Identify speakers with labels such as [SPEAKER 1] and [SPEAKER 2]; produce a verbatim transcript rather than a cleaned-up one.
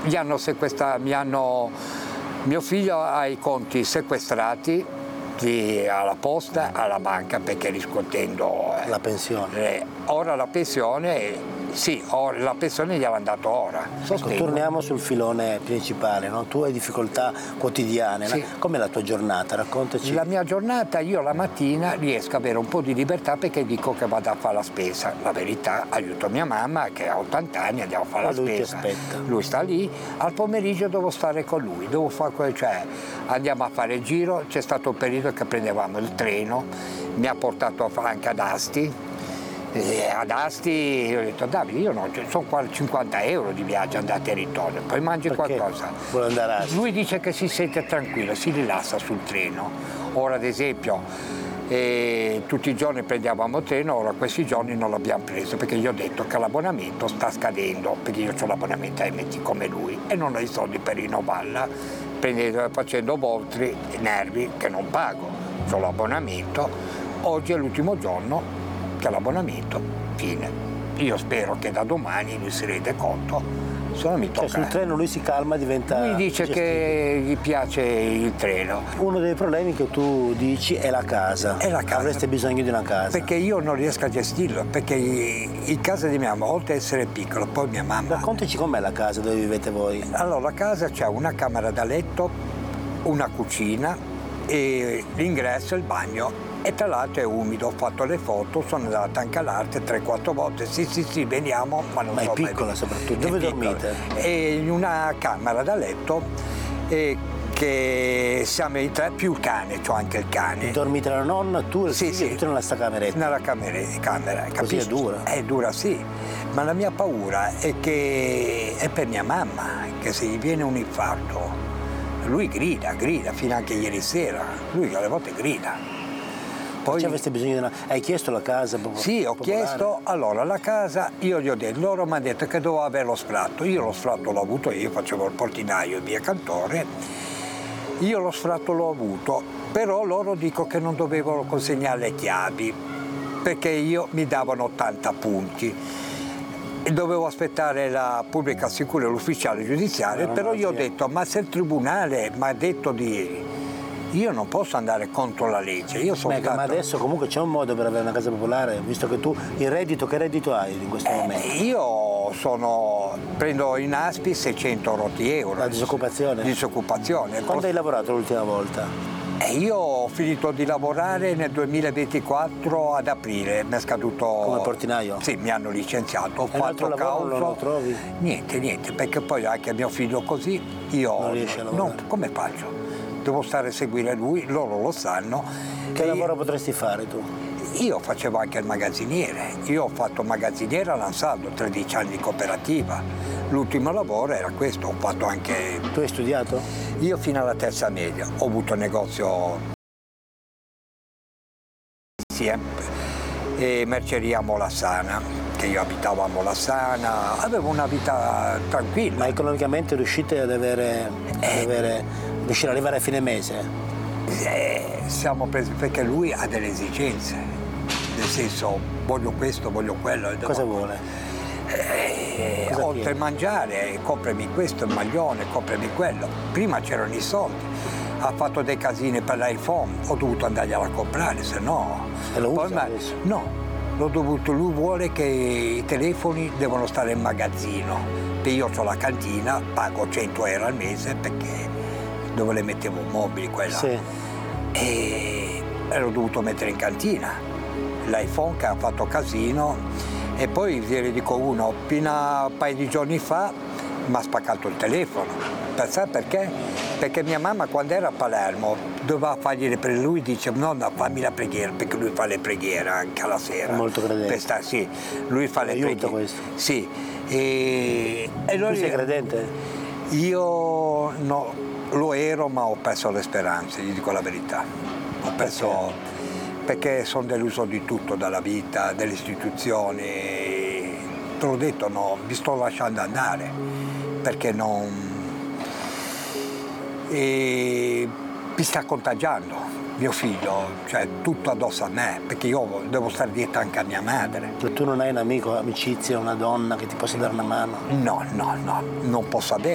[SPEAKER 1] gli hanno sequestrato, mi hanno, mio figlio ha i conti sequestrati di, alla posta, alla banca, perché riscuotendo
[SPEAKER 2] la pensione.
[SPEAKER 1] Eh, ora la pensione, sì, or, la pensione gliel'hanno dato ora.
[SPEAKER 2] Ecco, torniamo sul filone principale, no? Tu hai difficoltà quotidiane,
[SPEAKER 1] sì.
[SPEAKER 2] No? Com'è la tua giornata? Raccontaci.
[SPEAKER 1] La mia giornata, io la mattina riesco ad avere un po' di libertà perché dico che vado a fare la spesa. La verità, aiuto mia mamma che ha ottanta anni, andiamo a fare la
[SPEAKER 2] lui
[SPEAKER 1] spesa.
[SPEAKER 2] Ti aspetta.
[SPEAKER 1] Lui sta lì, al pomeriggio devo stare con lui, devo fare, cioè andiamo a fare il giro, c'è stato un periodo che prendevamo il treno, mi ha portato anche ad Asti. E ad Asti ho detto Davide, io non, sono qua cinquanta euro di viaggio andata e ritorno, poi mangi
[SPEAKER 2] Perché
[SPEAKER 1] qualcosa.
[SPEAKER 2] Vuole andare a Asti?
[SPEAKER 1] Lui dice che si sente tranquillo, si rilassa sul treno. Ora ad esempio eh, tutti i giorni prendevamo il treno, ora questi giorni non l'abbiamo preso perché gli ho detto che l'abbonamento sta scadendo, perché io ho l'abbonamento a M T come lui e non ho i soldi per rinnovarla, prendendo, facendo voltri, nervi che non pago, ho l'abbonamento, oggi è l'ultimo giorno che l'abbonamento, fine. Io spero che da domani lui si rende conto, se non mi tocca.
[SPEAKER 2] Cioè, sul treno lui si calma, diventa.
[SPEAKER 1] Lui dice
[SPEAKER 2] gestito.
[SPEAKER 1] Che gli piace il treno.
[SPEAKER 2] Uno dei problemi che tu dici è la casa.
[SPEAKER 1] È la casa.
[SPEAKER 2] Avreste bisogno di una casa.
[SPEAKER 1] Perché io non riesco a gestirlo, perché in casa di mia mamma, oltre ad essere piccolo, poi mia mamma.
[SPEAKER 2] Raccontaci com'è la casa dove vivete voi.
[SPEAKER 1] Allora, la casa c'è una camera da letto, una cucina e l'ingresso e il bagno. E tra l'altro è umido, ho fatto le foto, sono andato anche all'arte tre quattro volte, sì sì sì veniamo, ma non
[SPEAKER 2] ma
[SPEAKER 1] so
[SPEAKER 2] è piccola
[SPEAKER 1] mai.
[SPEAKER 2] Soprattutto,
[SPEAKER 1] È
[SPEAKER 2] dove
[SPEAKER 1] piccola.
[SPEAKER 2] dormite?
[SPEAKER 1] E in una camera da letto e che siamo in tre più il cane, c'ho anche il cane.
[SPEAKER 2] Dormite la nonna, tu e il
[SPEAKER 1] sì,
[SPEAKER 2] figlio,
[SPEAKER 1] sì.
[SPEAKER 2] tutti nella sta cameretta?
[SPEAKER 1] Nella camera, camera
[SPEAKER 2] Così
[SPEAKER 1] capisci?
[SPEAKER 2] è dura?
[SPEAKER 1] È dura sì, ma la mia paura è che è per mia mamma, che se gli viene un infarto, lui grida, grida, fino anche ieri sera, lui alle volte grida.
[SPEAKER 2] Poi ci avreste bisogno di una. Hai chiesto la casa?
[SPEAKER 1] Sì, ho
[SPEAKER 2] popolare?
[SPEAKER 1] chiesto, allora la casa, io gli ho detto, loro mi hanno detto che dovevo avere lo sfratto, io lo sfratto l'ho avuto, io facevo il portinaio in via Cantore, io lo sfratto l'ho avuto, però loro dico che non dovevo consegnare le chiavi, perché io mi davano ottanta punti. E dovevo aspettare la pubblica sicurezza, l'ufficiale giudiziario, no, però no, io sì. ho detto, ma se il tribunale mi ha detto di. Io non posso andare contro la legge. Io sono
[SPEAKER 2] Beh,
[SPEAKER 1] stato...
[SPEAKER 2] Ma adesso comunque c'è un modo per avere una casa popolare, visto che tu il reddito, che reddito hai in questo
[SPEAKER 1] eh,
[SPEAKER 2] momento?
[SPEAKER 1] Io sono, prendo in Aspi seicento rotti euro.
[SPEAKER 2] La disoccupazione?
[SPEAKER 1] Disoccupazione.
[SPEAKER 2] Quando hai lavorato l'ultima volta?
[SPEAKER 1] Eh, io ho finito di lavorare nel duemilaventiquattro ad aprile, mi è scaduto...
[SPEAKER 2] Come portinaio?
[SPEAKER 1] Sì, mi hanno licenziato, ho
[SPEAKER 2] e
[SPEAKER 1] fatto causa.
[SPEAKER 2] Non lo trovi?
[SPEAKER 1] Niente, niente, perché poi anche mio figlio così, io...
[SPEAKER 2] Non riesci a lavorare?
[SPEAKER 1] No, come faccio? Devo stare a seguire lui, loro lo sanno.
[SPEAKER 2] Che lavoro
[SPEAKER 1] io,
[SPEAKER 2] potresti fare tu?
[SPEAKER 1] Io facevo anche il magazziniere, io ho fatto magazziniere all'Ansaldo, tredici anni di cooperativa. L'ultimo lavoro era questo, ho fatto anche...
[SPEAKER 2] Tu hai studiato?
[SPEAKER 1] Io fino alla terza media, ho avuto un negozio e merceria Molassana, che io abitavo a Molassana, avevo una vita tranquilla.
[SPEAKER 2] Ma economicamente riuscite ad avere... Ad avere... riuscire ad arrivare a fine mese?
[SPEAKER 1] Eh, siamo presi perché lui ha delle esigenze, nel senso voglio questo, voglio quello.
[SPEAKER 2] Cosa vuole?
[SPEAKER 1] Eh,
[SPEAKER 2] Cosa
[SPEAKER 1] oltre
[SPEAKER 2] chiede?
[SPEAKER 1] a mangiare, coprimi questo, il maglione, coprimi quello. Prima c'erano i soldi, ha fatto dei casini per l'iPhone, ho dovuto andargliela a comprare, se no...
[SPEAKER 2] E lo usa
[SPEAKER 1] Poi, ma,
[SPEAKER 2] adesso?
[SPEAKER 1] No, l'ho dovuto, lui vuole che i telefoni devono stare in magazzino, che io ho la cantina, pago cento euro al mese perché... dove le mettevo mobili quella
[SPEAKER 2] sì.
[SPEAKER 1] E l'ho dovuto mettere in cantina, l'iPhone che ha fatto casino e poi vi dico uno, fino a un paio di giorni fa mi ha spaccato il telefono, sai perché? Perché mia mamma quando era a Palermo doveva fargli le preghiere, lui dice nonna fammi la preghiera, perché lui fa le preghiere anche alla sera.
[SPEAKER 2] È molto credente.
[SPEAKER 1] Sta, sì, lui fa le
[SPEAKER 2] aiuta
[SPEAKER 1] preghiere.
[SPEAKER 2] Questo.
[SPEAKER 1] Sì. E, e
[SPEAKER 2] tu sei credente?
[SPEAKER 1] Io no. Lo ero, ma ho perso le speranze, gli dico la verità. Ho perso perché, perché sono deluso di tutto, dalla vita, delle istituzioni. Te l'ho detto, no, mi sto lasciando andare, perché non... E mi sta contagiando mio figlio, cioè tutto addosso a me, perché io devo stare dietro anche a mia madre.
[SPEAKER 2] Tu non hai un amico, amicizia, una donna che ti possa dare una mano?
[SPEAKER 1] No, no, no, non posso avere.